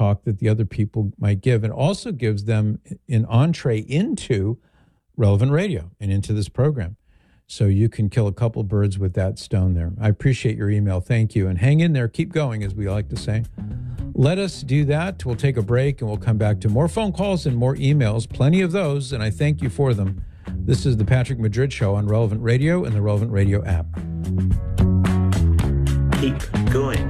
talk that the other people might give, and also gives them an entree into Relevant Radio and into this program. So you can kill a couple birds with that stone there. I appreciate your email. Thank you. And hang in there. Keep going, as we like to say. Let us do that. We'll take a break and we'll come back to more phone calls and more emails. Plenty of those, and I thank you for them. This is the Patrick Madrid Show on Relevant Radio and the Relevant Radio app. Keep going.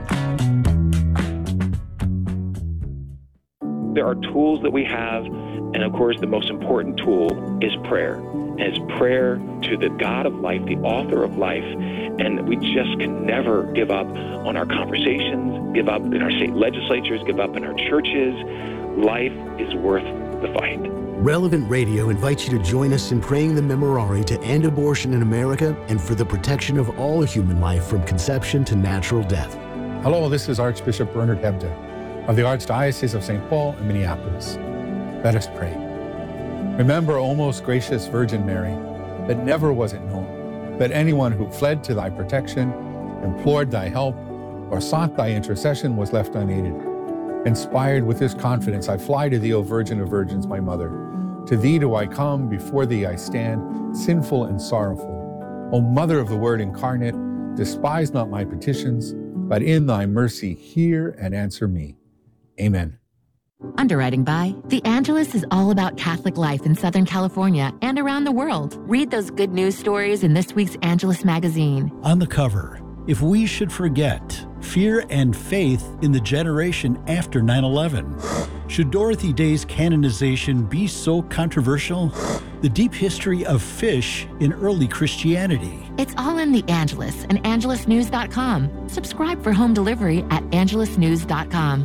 There are tools that we have, and of course the most important tool is prayer. And it's prayer to the God of life, the author of life, and we just can never give up on our conversations, give up in our state legislatures, give up in our churches. Life is worth the fight. Relevant Radio invites you to join us in praying the Memorare to end abortion in America and for the protection of all human life from conception to natural death. Hello, this is Archbishop Bernard Hebda of the Archdiocese of St. Paul in Minneapolis. Let us pray. Remember, O most gracious Virgin Mary, that never was it known that anyone who fled to thy protection, implored thy help, or sought thy intercession was left unaided. Inspired with this confidence, I fly to thee, O Virgin of Virgins, my mother. To thee do I come, before thee I stand, sinful and sorrowful. O Mother of the Word incarnate, despise not my petitions, but in thy mercy hear and answer me. Amen. Underwriting by The Angelus is all about Catholic life in Southern California and around the world. Read those good news stories in this week's Angelus magazine. On the cover, if we should forget fear and faith in the generation after 9/11. Should Dorothy Day's canonization be so controversial? The deep history of fish in early Christianity. It's all in The Angelus and angelusnews.com. Subscribe for home delivery at angelusnews.com.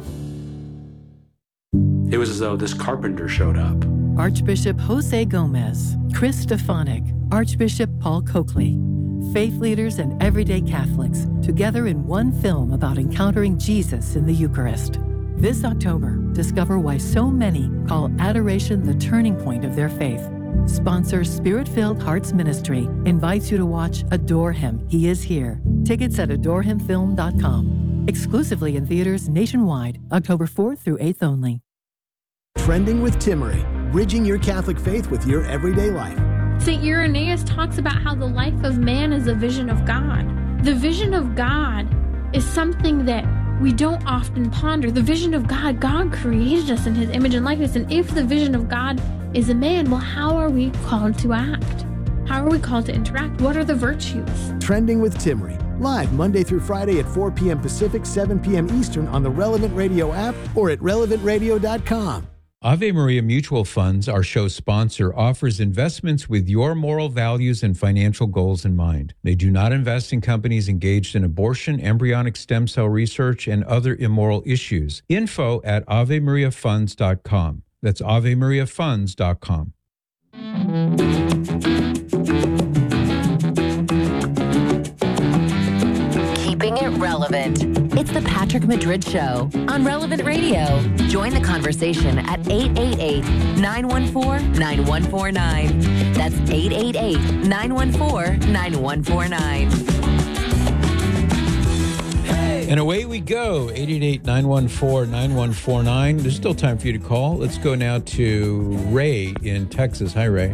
It was as though this carpenter showed up. Archbishop Jose Gomez, Chris Stefanik, Archbishop Paul Coakley. Faith leaders and everyday Catholics together in one film about encountering Jesus in the Eucharist. This October, discover why so many call adoration the turning point of their faith. Sponsor Spirit-Filled Hearts Ministry invites you to watch Adore Him, He Is Here. Tickets at adorehimfilm.com. Exclusively in theaters nationwide, October 4th through 8th only. Trending with Timmery, bridging your Catholic faith with your everyday life. St. Irenaeus talks about how the life of man is a vision of God. The vision of God is something that we don't often ponder. The vision of God, God created us in His image and likeness. And if the vision of God is a man, well, how are we called to act? How are we called to interact? What are the virtues? Trending with Timmery, live Monday through Friday at 4 p.m. Pacific, 7 p.m. Eastern on the Relevant Radio app or at relevantradio.com. Ave Maria Mutual Funds, our show sponsor, offers investments with your moral values and financial goals in mind. They do not invest in companies engaged in abortion, embryonic stem cell research, and other immoral issues. Info at AveMariaFunds.com. That's AveMariaFunds.com. Keeping it relevant. It's the Patrick Madrid Show on Relevant Radio. Join the conversation at 888-914-9149. That's 888-914-9149. And away we go, 888-914-9149. There's still time for you to call. Let's go now to Ray in Texas. Hi, Ray.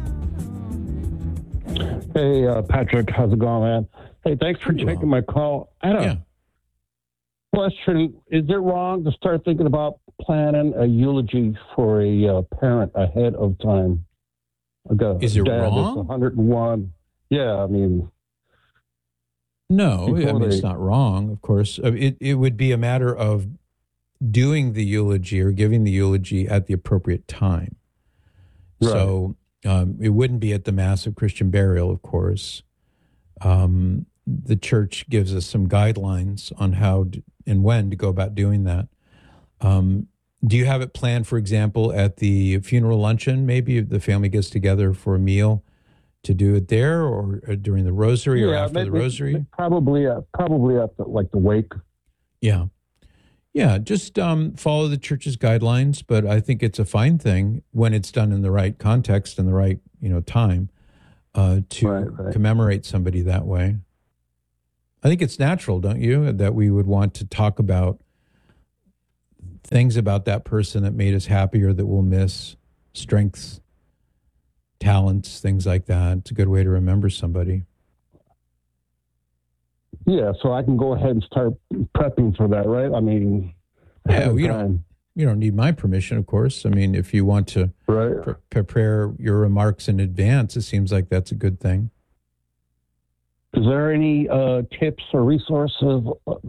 Hey, Patrick. How's it going, man? Hey, thanks for taking my call. I don't know. Question, is it wrong to start thinking about planning a eulogy for a parent ahead of time? Is it wrong? 101. Yeah, I mean... No, it's not wrong, of course. It would be a matter of doing the eulogy or giving the eulogy at the appropriate time. Right. So it wouldn't be at the Mass of Christian Burial, of course. The church gives us some guidelines on how and when to go about doing that. Do you have it planned, for example, at the funeral luncheon? Maybe the family gets together for a meal to do it there, or during the rosary, or after the rosary? Probably at the wake. Yeah. Just follow the church's guidelines, but I think it's a fine thing when it's done in the right context and the right time to commemorate somebody that way. I think it's natural, don't you, that we would want to talk about things about that person that made us happier that we'll miss, strengths, talents, things like that. It's a good way to remember somebody. Yeah, so I can go ahead and start prepping for that, right? I mean, yeah, you don't need my permission, of course. I mean, if you want to prepare your remarks in advance, it seems like that's a good thing. Is there any tips or resources?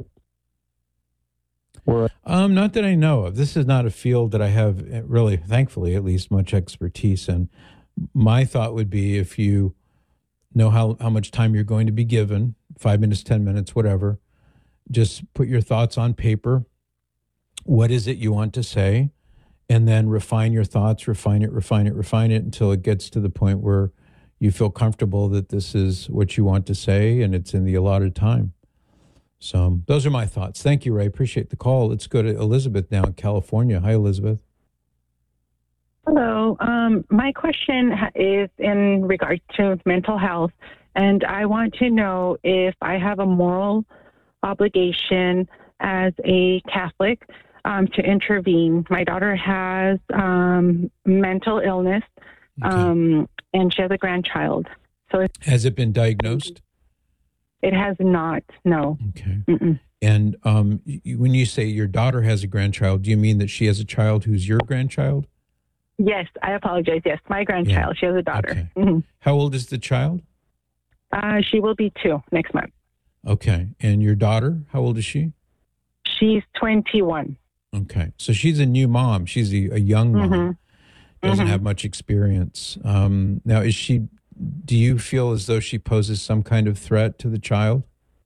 Not that I know of. This is not a field that I have really, thankfully, at least much expertise in. My thought would be, if you know how much time you're going to be given, 5 minutes, 10 minutes, whatever, just put your thoughts on paper. What is it you want to say? And then refine your thoughts, refine it until it gets to the point where you feel comfortable that this is what you want to say and it's in the allotted time. So those are my thoughts. Thank you, Ray. Appreciate the call. Let's go to Elizabeth now in California. Hi, Elizabeth. Hello. My question is in regards to mental health, and I want to know if I have a moral obligation as a Catholic to intervene. My daughter has mental illness, and she has a grandchild. So has it been diagnosed? It has not, no. Okay. Mm-mm. And when you say your daughter has a grandchild, do you mean that she has a child who's your grandchild? Yes, I apologize. Yes, my grandchild. Yeah. She has a daughter. Okay. Mm-hmm. How old is the child? She will be 2 next month. Okay. And your daughter, how old is she? She's 21. Okay. So she's a new mom. She's a young mom. Mm-hmm. Doesn't have much experience. Now, do you feel as though she poses some kind of threat to the child?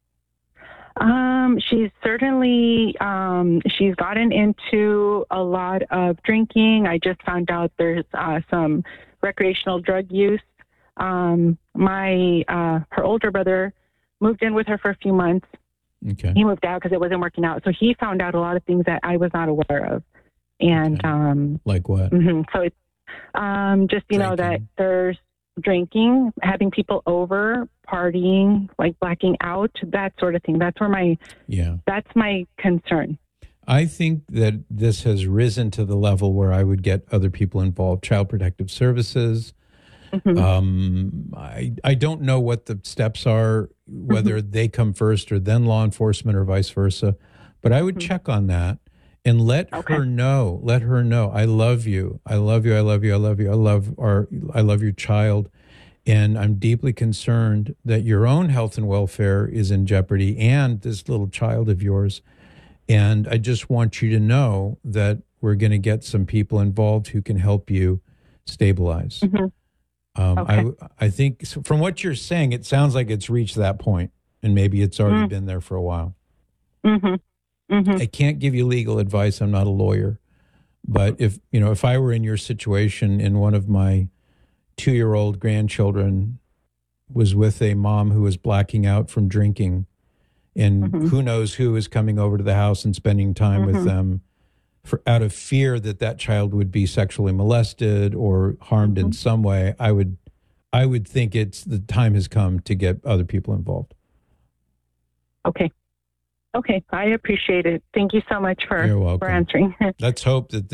She's certainly, she's gotten into a lot of drinking. I just found out there's some recreational drug use. Her older brother moved in with her for a few months. Okay. He moved out because it wasn't working out. So he found out a lot of things that I was not aware of. And, like what? Mm-hmm. So it's, just, you know, that there's drinking, having people over, partying, like blacking out, that sort of thing. That's where that's my concern. I think that this has risen to the level where I would get other people involved, Child Protective Services. Mm-hmm. I don't know what the steps are, whether they come first or then law enforcement or vice versa, but I would check on that and let her know. Let her know, I love you. I love you. I love you. I love you. I love your child. And I'm deeply concerned that your own health and welfare is in jeopardy and this little child of yours. And I just want you to know that we're going to get some people involved who can help you stabilize. Mm-hmm. I think from what you're saying, it sounds like it's reached that point, and maybe it's already been there for a while. Mm-hmm. Mm-hmm. I can't give you legal advice. I'm not a lawyer, but if I were in your situation and one of my 2-year-old grandchildren was with a mom who was blacking out from drinking, and who knows who is coming over to the house and spending time with them out of fear that child would be sexually molested or harmed in some way, I would think the time has come to get other people involved. Okay. I appreciate it. Thank you so much for answering. Let's hope that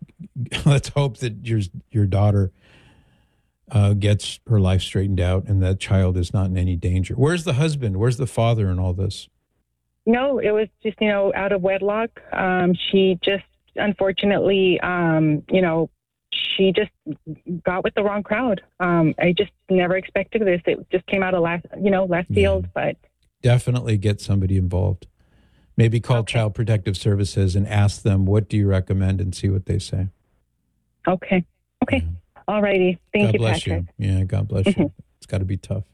your daughter gets her life straightened out and that child is not in any danger. Where's the husband? Where's the father in all this? No, it was just, out of wedlock. She just, unfortunately, she just got with the wrong crowd. I just never expected this. It just came out of left field, but definitely get somebody involved. Maybe call Child Protective Services and ask them, what do you recommend, and see what they say. Okay. Yeah. All righty. Thank you, Patrick. God bless you. Yeah, God bless you. It's got to be tough.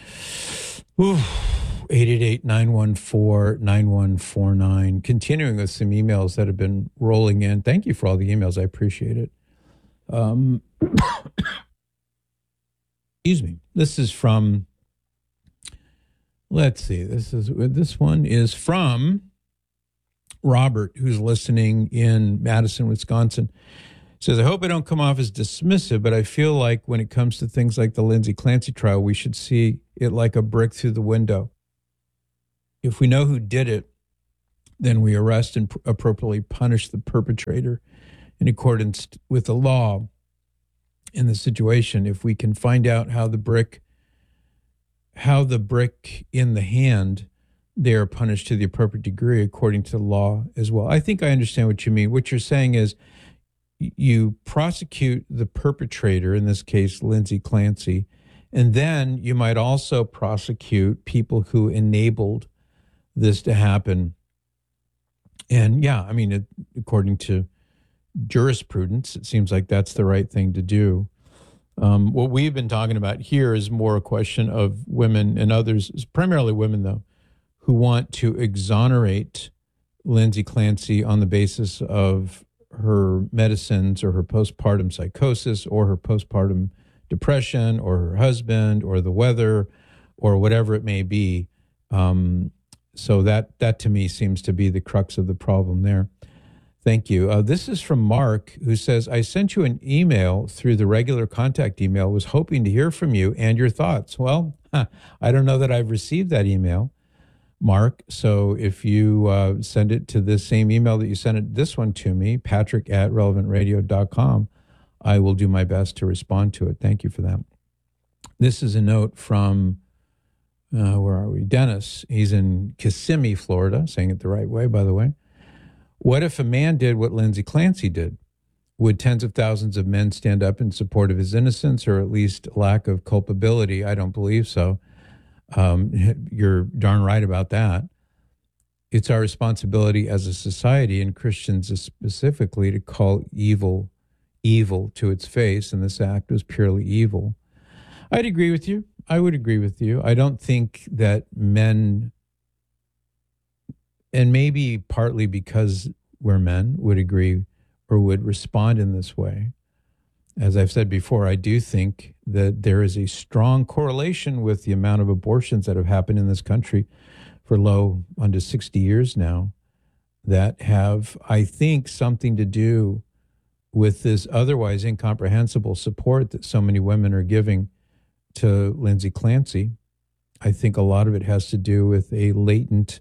888-914-9149. Continuing with some emails that have been rolling in. Thank you for all the emails. I appreciate it. Excuse me. This is from, let's see. This one is from Robert, who's listening in Madison, Wisconsin. Says, I hope I don't come off as dismissive, but I feel like when it comes to things like the Lindsay Clancy trial, we should see it like a brick through the window. If we know who did it, then we arrest and appropriately punish the perpetrator in accordance with the law in the situation. If we can find out how the brick in the hand, they are punished to the appropriate degree according to the law as well. I think I understand what you mean. What you're saying is you prosecute the perpetrator, in this case, Lindsay Clancy, and then you might also prosecute people who enabled this to happen. And yeah, I mean, according to jurisprudence, it seems like that's the right thing to do. What we've been talking about here is more a question of women and others, primarily women though, who want to exonerate Lindsay Clancy on the basis of her medicines or her postpartum psychosis or her postpartum depression or her husband or the weather or whatever it may be. So that to me seems to be the crux of the problem there. Thank you. This is from Mark, who says, I sent you an email through the regular contact email, was hoping to hear from you and your thoughts. Well, I don't know that I've received that email, Mark. So if you send it to this same email that you sent this one to me, patrick@relevantradio.com, I will do my best to respond to it. Thank you for that. This is a note from, where are we? Dennis. He's in Kissimmee, Florida, saying it the right way, by the way. What if a man did what Lindsay Clancy did? Would tens of thousands of men stand up in support of his innocence or at least lack of culpability? I don't believe so. You're darn right about that. It's our responsibility as a society, and Christians specifically, to call evil evil to its face, and this act was purely evil. I'd agree with you. I would agree with you. I don't think that men, and maybe partly because we're men, would agree or would respond in this way. As I've said before, I do think that there is a strong correlation with the amount of abortions that have happened in this country for under 60 years now that have, I think, something to do with this otherwise incomprehensible support that so many women are giving to Lindsay Clancy. I think a lot of it has to do with a latent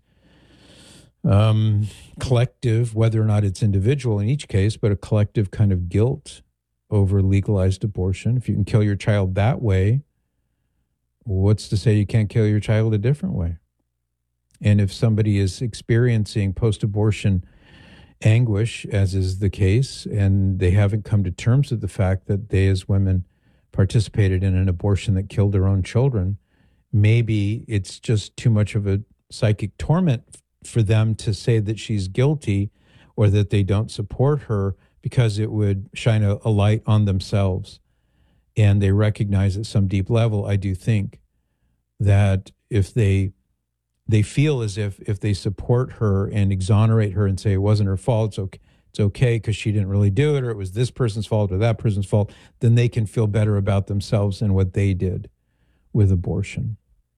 collective, whether or not it's individual in each case, but a collective kind of guilt over legalized abortion. If you can kill your child that way, what's to say you can't kill your child a different way? And if somebody is experiencing post-abortion anguish, as is the case, and they haven't come to terms with the fact that they as women participated in an abortion that killed their own children, maybe it's just too much of a psychic torment for them to say that she's guilty or that they don't support her, because it would shine a light on themselves. And they recognize at some deep level, I do think, that if they feel as if they support her and exonerate her and say it wasn't her fault, it's okay because she didn't really do it, or it was this person's fault or that person's fault, then they can feel better about themselves and what they did with abortion.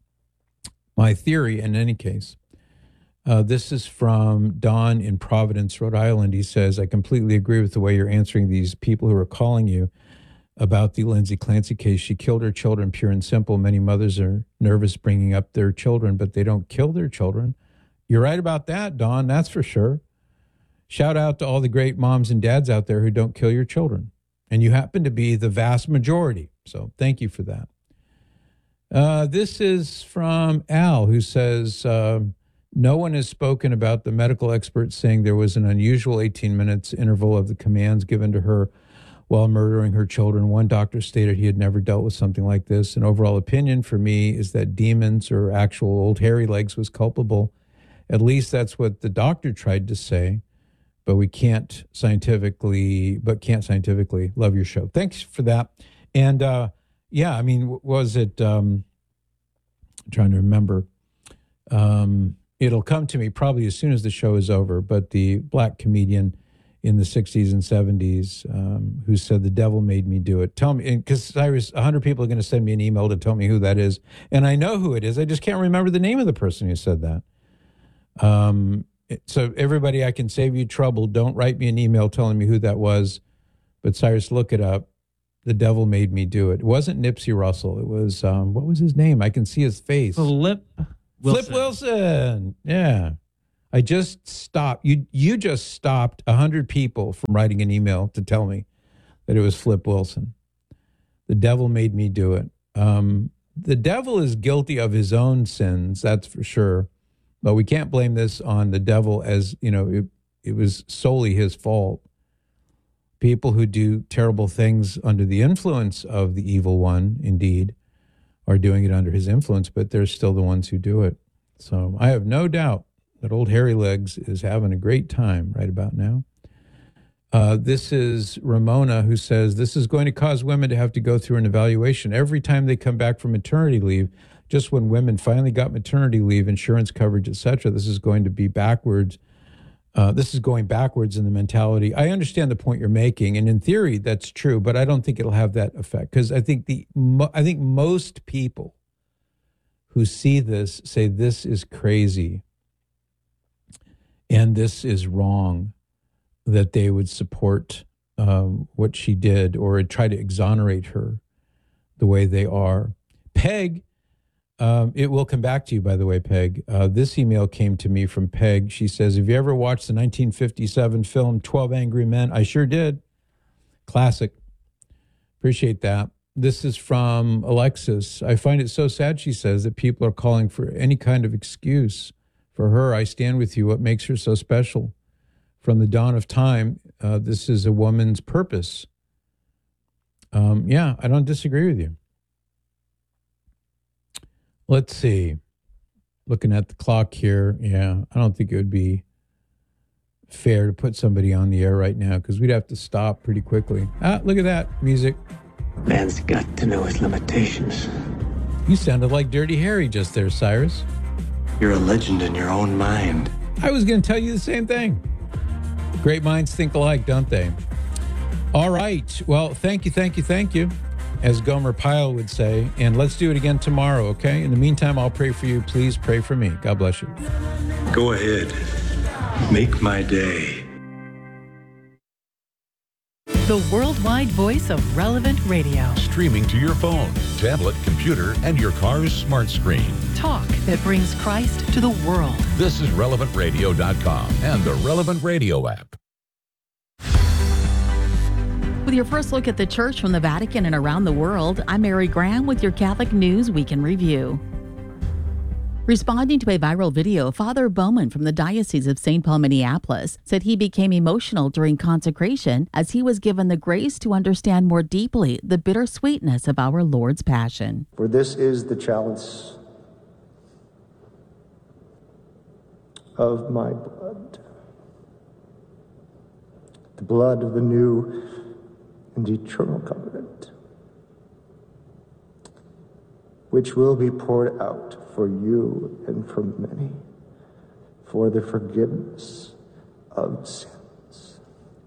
My theory, in any case, this is from Don in Providence, Rhode Island. He says, I completely agree with the way you're answering these people who are calling you about the Lindsay Clancy case. She killed her children, pure and simple. Many mothers are nervous bringing up their children, but they don't kill their children. You're right about that, Don, that's for sure. Shout out to all the great moms and dads out there who don't kill your children. And you happen to be the vast majority. So thank you for that. This is from Al, who says, no one has spoken about the medical experts saying there was an unusual 18 minutes interval of the commands given to her while murdering her children. One doctor stated he had never dealt with something like this. An overall opinion for me is that demons or actual old hairy legs was culpable. At least that's what the doctor tried to say, but can't scientifically. Love your show. Thanks for that. And yeah, I mean, was it, I'm trying to remember, it'll come to me probably as soon as the show is over, but the black comedian in the 60s and 70s who said, the devil made me do it. Tell me, because Cyrus, 100 people are going to send me an email to tell me who that is. And I know who it is. I just can't remember the name of the person who said that. So everybody, I can save you trouble. Don't write me an email telling me who that was. But Cyrus, look it up. The devil made me do it. It wasn't Nipsey Russell. It was, what was his name? I can see his face. Flip Wilson. Flip Wilson. Yeah. I just stopped. You just stopped 100 people from writing an email to tell me that it was Flip Wilson. The devil made me do it. The devil is guilty of his own sins, that's for sure. But we can't blame this on the devil as, it was solely his fault. People who do terrible things under the influence of the evil one, indeed, are doing it under his influence, but they're still the ones who do it. So I have no doubt that old Hairy Legs is having a great time right about now. This is Ramona, who says, this is going to cause women to have to go through an evaluation every time they come back from maternity leave. Just when women finally got maternity leave, insurance coverage, etc., this is going to be backwards. This is going backwards in the mentality. I understand the point you're making, and in theory, that's true, but I don't think it'll have that effect, because I think most people who see this say this is crazy and this is wrong, that they would support what she did or try to exonerate her the way they are. Peg, it will come back to you, by the way, Peg. This email came to me from Peg. She says, have you ever watched the 1957 film 12 Angry Men? I sure did. Classic. Appreciate that. This is from Alexis. I find it so sad, she says, that people are calling for any kind of excuse for her. I stand with you. What makes her so special? From the dawn of time, this is a woman's purpose. Yeah, I don't disagree with you. Let's see. Looking at the clock here, yeah, I don't think it would be fair to put somebody on the air right now because we'd have to stop pretty quickly. Look at that music. Man's got to know his limitations. You sounded like Dirty Harry just there, Cyrus. You're a legend in your own mind. I was going to tell you the same thing. Great minds think alike, don't they? All right. Well, thank you, as Gomer Pyle would say. And let's do it again tomorrow, okay? In the meantime, I'll pray for you. Please pray for me. God bless you. Go ahead. Make my day. The worldwide voice of Relevant Radio. Streaming to your phone, tablet, computer, and your car's smart screen. Talk that brings Christ to the world. This is RelevantRadio.com and the Relevant Radio app. With your first look at the church from the Vatican and around the world, I'm Mary Graham with your Catholic News Week in Review. Responding to a viral video, Father Bowman from the Diocese of St. Paul, Minneapolis, said he became emotional during consecration as he was given the grace to understand more deeply the bittersweetness of our Lord's Passion. For this is the chalice of my blood, the blood of the new and eternal covenant, which will be poured out for you and for many, for the forgiveness of sins.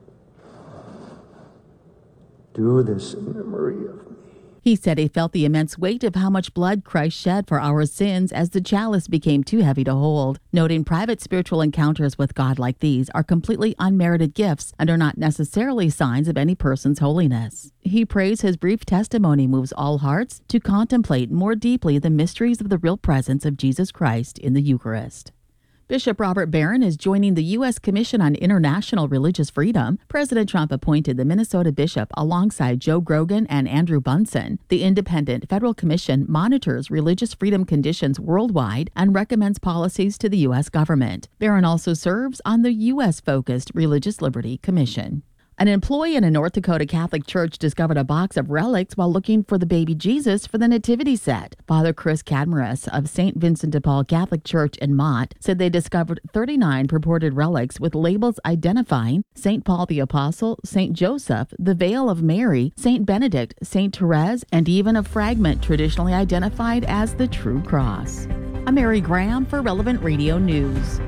Do this in memory of me. He said he felt the immense weight of how much blood Christ shed for our sins as the chalice became too heavy to hold, noting private spiritual encounters with God like these are completely unmerited gifts and are not necessarily signs of any person's holiness. He prays his brief testimony moves all hearts to contemplate more deeply the mysteries of the real presence of Jesus Christ in the Eucharist. Bishop Robert Barron is joining the U.S. Commission on International Religious Freedom. President Trump appointed the Minnesota bishop alongside Joe Grogan and Andrew Bunson. The independent federal commission monitors religious freedom conditions worldwide and recommends policies to the U.S. government. Barron also serves on the U.S.-focused Religious Liberty Commission. An employee in a North Dakota Catholic church discovered a box of relics while looking for the baby Jesus for the nativity set. Father Chris Cadmaris of St. Vincent de Paul Catholic Church in Mott said they discovered 39 purported relics with labels identifying St. Paul the Apostle, St. Joseph, the Veil of Mary, St. Benedict, St. Therese, and even a fragment traditionally identified as the True Cross. I'm Mary Graham for Relevant Radio News.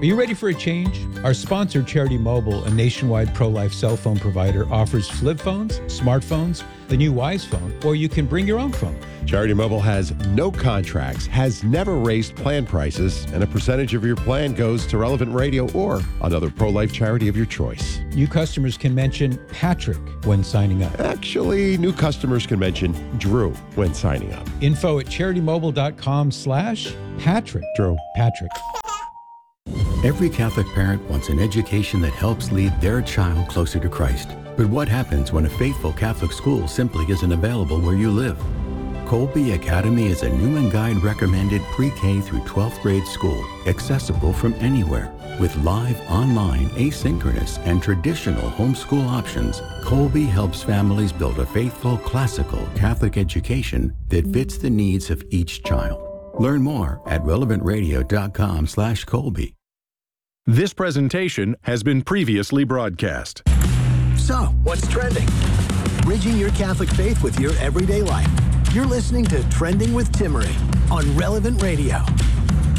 Are you ready for a change? Our sponsor, Charity Mobile, a nationwide pro-life cell phone provider, offers flip phones, smartphones, the new Wise phone, or you can bring your own phone. Charity Mobile has no contracts, has never raised plan prices, and a percentage of your plan goes to Relevant Radio or another pro-life charity of your choice. New customers can mention Patrick when signing up. Actually, new customers can mention Drew when signing up. Info at CharityMobile.com/Patrick. Drew. Patrick. Every Catholic parent wants an education that helps lead their child closer to Christ. But what happens when a faithful Catholic school simply isn't available where you live? Colby Academy is a Newman Guide recommended pre-K through 12th grade school, accessible from anywhere. With live, online, asynchronous, and traditional homeschool options, Colby helps families build a faithful, classical Catholic education that fits the needs of each child. Learn more at relevantradio.com/Colby. This presentation has been previously broadcast. So, what's trending? Bridging your Catholic faith with your everyday life. You're listening to Trending with Timmerie on Relevant Radio.